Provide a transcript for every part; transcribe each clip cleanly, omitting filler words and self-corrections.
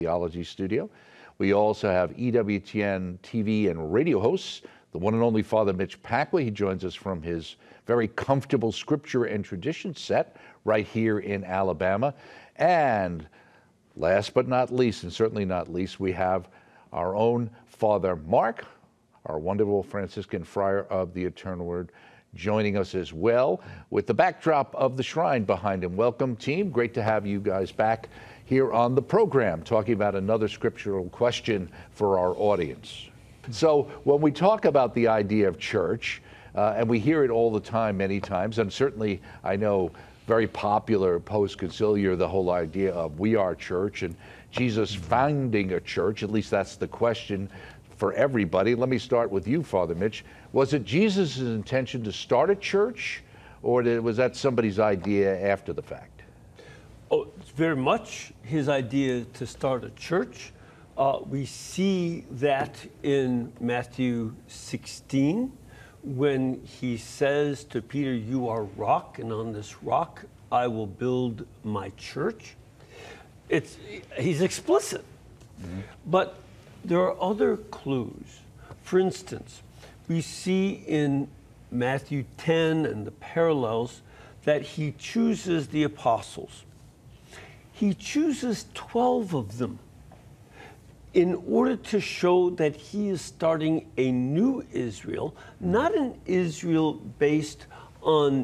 Theology Studio. We also have EWTN TV and radio hosts, the one and only Father Mitch Pacwa. He joins us from his very comfortable scripture and tradition set right here in Alabama. And last but not least, and certainly not least, we have our own Father Mark, our wonderful Franciscan friar of the Eternal Word, joining us as well with the backdrop of the shrine behind him. Welcome, team. Great to have you guys back here on the program talking about another scriptural question for our audience. So when we talk about the idea of church, and we hear it all the time, many times, and certainly I know very popular post-conciliar, the whole idea of we are church and Jesus founding a church, at least that's the question for everybody. Let me start with you, Father Mitch. Was it Jesus' intention to start a church, or was that somebody's idea after the fact? Oh, it's very much his idea to start a church. We see that in Matthew 16, when he says to Peter, "You are rock, and on this rock I will build my church." He's explicit. Mm-hmm. But there are other clues. For instance, we see in Matthew 10 and the parallels that he chooses the apostles. He chooses 12 of them in order to show that he is starting a new Israel, not an Israel based on,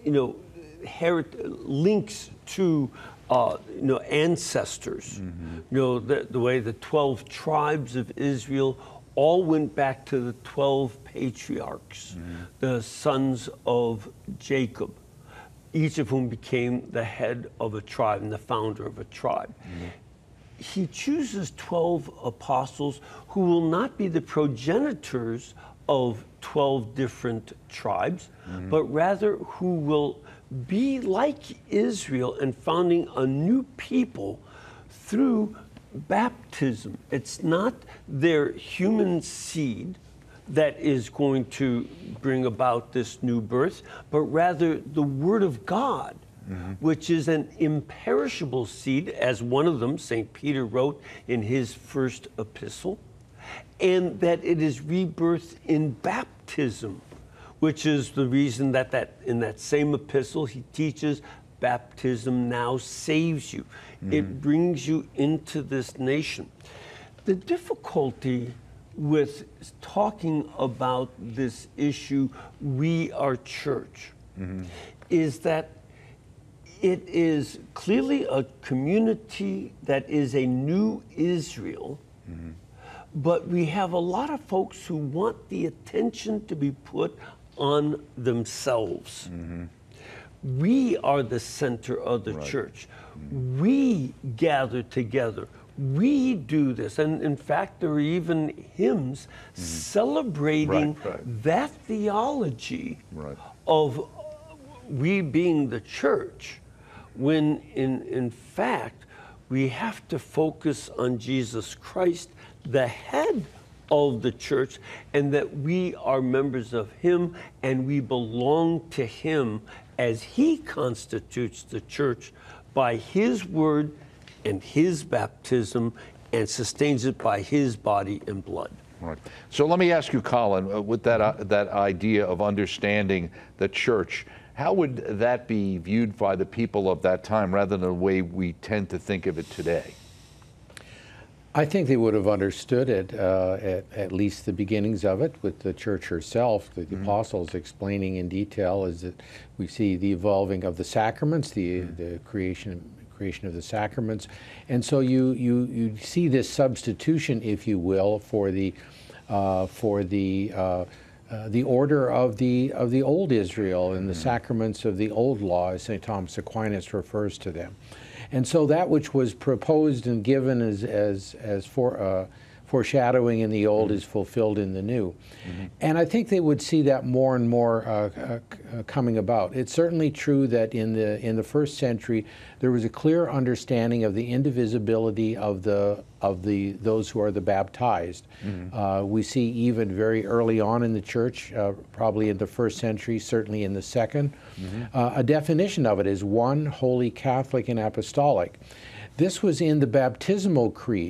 links to, ancestors. Mm-hmm. The way the 12 tribes of Israel all went back to the 12 patriarchs, mm-hmm. the sons of Jacob, each of whom became the head of a tribe and the founder of a tribe. Mm-hmm. He chooses 12 apostles who will not be the progenitors of 12 different tribes, mm-hmm. but rather who will be like Israel and founding a new people through baptism. It's not their human seed that is going to bring about this new birth, but rather the Word of God, mm-hmm. which is an imperishable seed, as one of them, St. Peter, wrote in his first epistle, and that it is rebirthed in baptism, which is the reason that in that same epistle he teaches baptism now saves you. Mm-hmm. It brings you into this nation. The difficulty with talking about this issue, we are church, mm-hmm. is that it is clearly a community that is a new Israel, mm-hmm. but we have a lot of folks who want the attention to be put on themselves. Mm-hmm. We are the center of the church. Mm-hmm. We gather together. We do this. And in fact, there are even hymns mm-hmm. celebrating that theology of we being the church, when in fact, we have to focus on Jesus Christ, the head of the church, and that we are members of him and we belong to him as he constitutes the church by his word and his baptism and sustains it by his body and blood. Right. So let me ask you, Colin, with that idea of understanding the church, how would that be viewed by the people of that time rather than the way we tend to think of it today? I think they would have understood it, at least the beginnings of it, with the church herself, the mm-hmm. apostles explaining in detail, is that we see the evolving of the sacraments, the creation of the sacraments, and so you see this substitution, if you will, for the order of the old Israel and the mm-hmm. sacraments of the old law, as St. Thomas Aquinas refers to them. And so that which was proposed and given as foreshadowing in the old mm-hmm. is fulfilled in the new. Mm-hmm. And I think they would see that more and more coming about. It's certainly true that in the first century there was a clear understanding of the indivisibility of those who are the baptized. Mm-hmm. We see even very early on in the church, probably in the first century, certainly in the second, mm-hmm. A definition of it as one, holy, Catholic, and apostolic. This was in the baptismal creed.